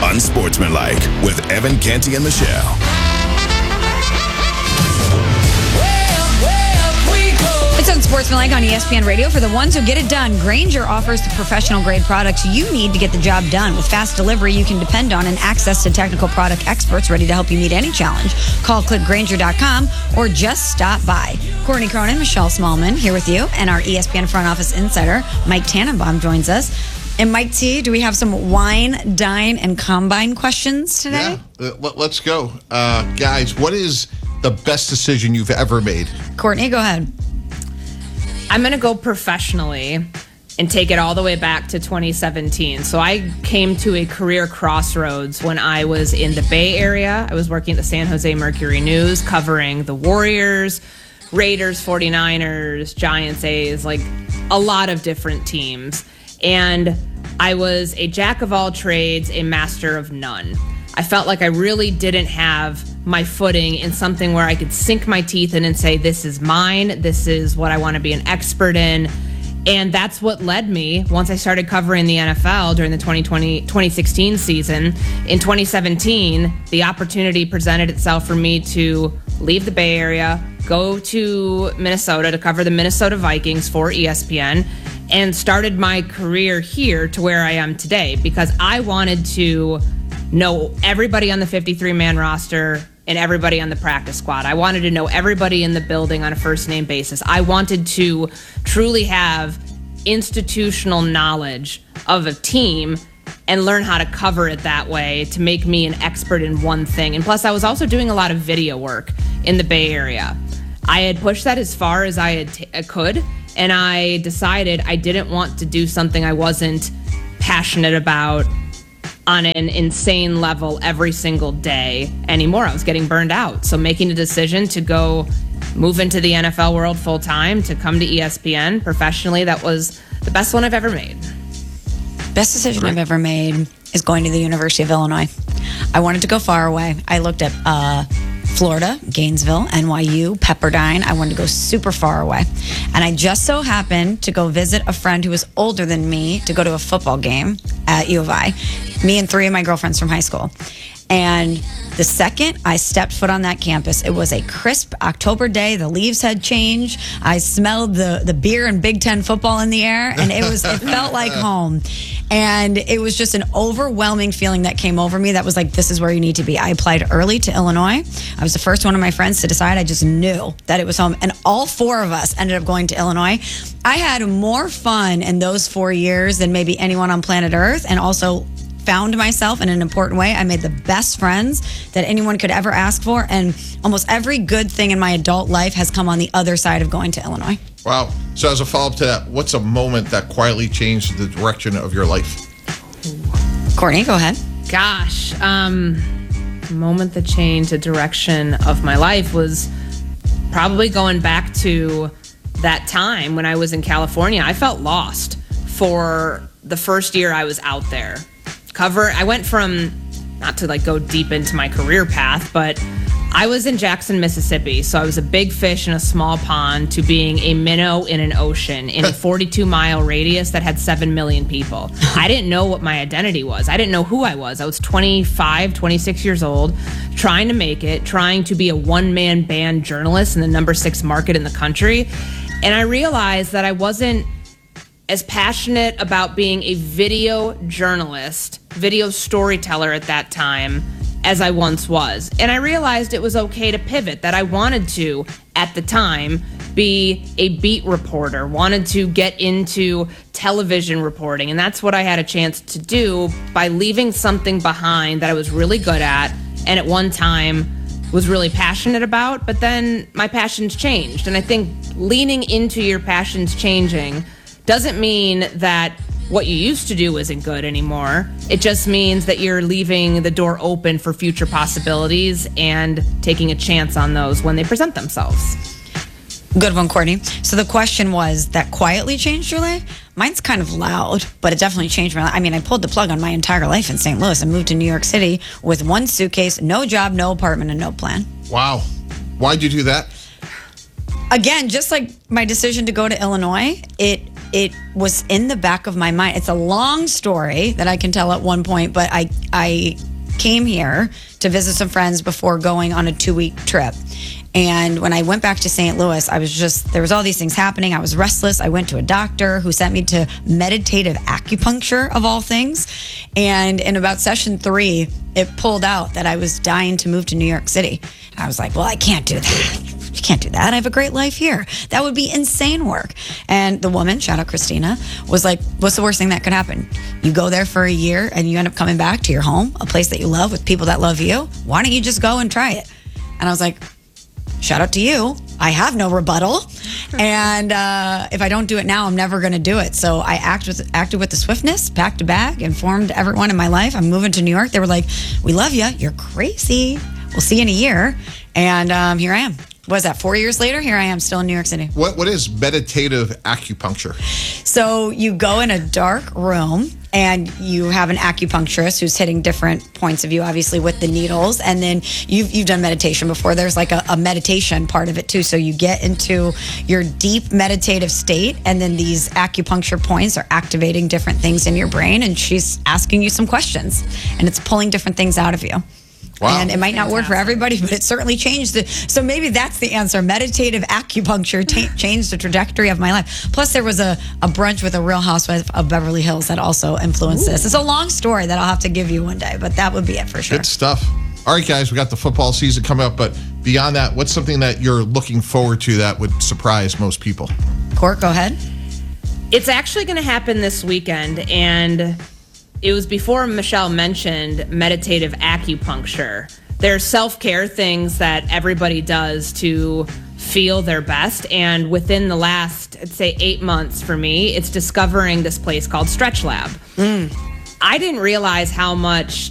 Unsportsmanlike with Evan Canty and Michelle. It's Unsportsmanlike on ESPN Radio. For the ones who get it done, Grainger offers the professional-grade products you need to get the job done. With fast delivery you can depend on and access to technical product experts ready to help you meet any challenge. Call clickgrainger.com or just stop by. Courtney Cronin, Michelle Smallman here with you, and our ESPN front office insider, Mike Tannenbaum, joins us. And Mike T, do we have some wine, dine, and combine questions today? Yeah, let's go. Guys, what is the best decision you've ever made? Courtney, go ahead. I'm going to go professionally and take it all the way back to 2017. So I came to a career crossroads when I was in the Bay Area. I was working at the San Jose Mercury News, covering the Warriors, Raiders, 49ers, Giants, A's, like a lot of different teams. And I was a jack of all trades, a master of none. I felt like I really didn't have my footing in something where I could sink my teeth in and say, this is mine, this is what I want to be an expert in. And that's what led me, once I started covering the NFL during the 2016 season. In 2017, the opportunity presented itself for me to leave the Bay Area, go to Minnesota to cover the Minnesota Vikings for ESPN, and started my career here to where I am today, because I wanted to know everybody on the 53-man roster and everybody on the practice squad. I wanted to know everybody in the building on a first-name basis. I wanted to truly have institutional knowledge of a team and learn how to cover it that way to make me an expert in one thing. And plus, I was also doing a lot of video work in the Bay Area. I had pushed that as far as I could, and I decided I didn't want to do something I wasn't passionate about on an insane level every single day anymore. I was getting burned out. So making a decision to go move into the NFL world full time, to come to ESPN professionally, that was the best one I've ever made. Best decision I've ever made is going to the University of Illinois. I wanted to go far away. I looked at Florida, Gainesville, NYU, Pepperdine. I wanted to go super far away. And I just so happened to go visit a friend who was older than me to go to a football game at U of I. Me and 3 of my girlfriends from high school. And the second I stepped foot on that campus, it was a crisp October day. The leaves had changed. I smelled the beer and Big Ten football in the air, and it felt like home. And it was just an overwhelming feeling that came over me that was like, this is where you need to be. I applied early to Illinois. I was the first one of my friends to decide. I just knew that it was home. And all 4 of us ended up going to Illinois. I had more fun in those 4 years than maybe anyone on planet Earth, and also found myself in an important way. I made the best friends that anyone could ever ask for, and almost every good thing in my adult life has come on the other side of going to Illinois. Wow. So as a follow-up to that, what's a moment that quietly changed the direction of your life? Courtney, go ahead. Gosh, the moment that changed the direction of my life was probably going back to that time when I was in California. I felt lost for the first year I was out there. I went from, not to like go deep into my career path, but I was in Jackson, Mississippi. So I was a big fish in a small pond to being a minnow in an ocean in a 42-mile radius that had 7 million people. I didn't know what my identity was. I didn't know who I was. I was 25, 26 years old, trying to make it, trying to be a one-man band journalist in the number 6 market in the country. And I realized that I wasn't as passionate about being a video journalist, video storyteller at that time as I once was. And I realized it was okay to pivot, that I wanted to, at the time, be a beat reporter, wanted to get into television reporting. And that's what I had a chance to do by leaving something behind that I was really good at and at one time was really passionate about. But then my passions changed. And I think leaning into your passions changing doesn't mean that what you used to do isn't good anymore. It just means that you're leaving the door open for future possibilities and taking a chance on those when they present themselves. Good one, Courtney. So the question was, that quietly changed your life? Mine's kind of loud, but it definitely changed my life. I mean, I pulled the plug on my entire life in St. Louis. I moved to New York City with 1 suitcase, no job, no apartment, and no plan. Wow. Why'd you do that? Again, just like my decision to go to Illinois, it it was in the back of my mind. It's a long story that I can tell at one point, but I came here to visit some friends before going on a 2-week trip. And when I went back to St. Louis, there was all these things happening. I was restless. I went to a doctor who sent me to meditative acupuncture, of all things. And in about session 3, it pulled out that I was dying to move to New York City. And I was like, well, I can't do that. You can't do that. I have a great life here. That would be insane work. And the woman, shout out Christina, was like, what's the worst thing that could happen? You go there for a year and you end up coming back to your home, a place that you love with people that love you. Why don't you just go and try it? And I was like, shout out to you. I have no rebuttal. And if I don't do it now, I'm never going to do it. So I acted with the swiftness, packed a bag, informed everyone in my life. I'm moving to New York. They were like, we love you. You're crazy. We'll see you in a year. And here I am. What is that, 4 years later? Here I am, still in New York City. What is meditative acupuncture? So you go in a dark room and you have an acupuncturist who's hitting different points of view, obviously with the needles. And then you've done meditation before. There's like a meditation part of it too. So you get into your deep meditative state, and then these acupuncture points are activating different things in your brain, and she's asking you some questions, and it's pulling different things out of you. Wow. And it might not work for everybody, but it certainly changed it. So maybe that's the answer. Meditative acupuncture changed the trajectory of my life. Plus, there was a brunch with a Real Housewife of Beverly Hills that also influenced this. It's a long story that I'll have to give you one day, but that would be it for sure. Good stuff. All right, guys, we got the football season coming up, but beyond that, what's something that you're looking forward to that would surprise most people? Court, go ahead. It's actually going to happen this weekend, and it was before Michelle mentioned meditative acupuncture. There are self-care things that everybody does to feel their best. And within the last, I'd say 8 months for me, it's discovering this place called Stretch Lab. I didn't realize how much